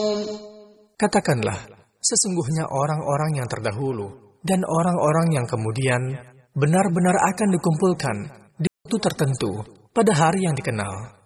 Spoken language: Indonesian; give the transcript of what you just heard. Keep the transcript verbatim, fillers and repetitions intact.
Katakanlah, sesungguhnya orang-orang yang terdahulu dan orang-orang yang kemudian benar-benar akan dikumpulkan di waktu tertentu pada hari yang dikenal.